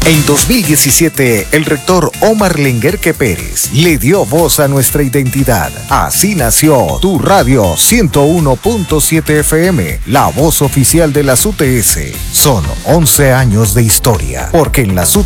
En 2017, el rector Omar Lenguerque Pérez le dio voz a nuestra identidad. Así nació Tu Radio 101.7 FM, la voz oficial de las UTS. Son 11 años de historia, porque en las UTS